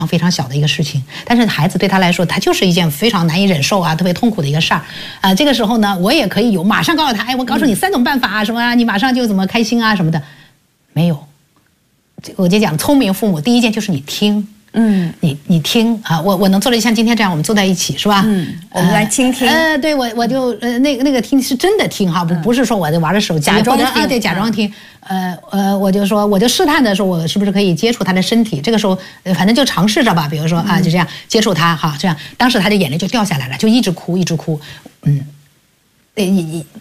非常小的一个事情，但是孩子对他来说，他就是一件非常难以忍受啊、特别痛苦的一个事儿啊。这个时候呢，我也可以马上告诉他，哎，我告诉你3种办法啊，什么啊，你马上就怎么开心啊什么的，没有。我就讲，聪明父母第一件就是你听。你听啊，我能做的像今天这样，我们坐在一起是吧？ 我们来倾听。 对，我就那个听是真的听哈，不是说我在玩着手机， 假装听啊，对，假装听。我就试探的说，我是不是可以接触他的身体？这个时候，反正就尝试着吧，比如说啊，就这样接触他哈，这样，当时他的眼泪就掉下来了，就一直哭，一直哭。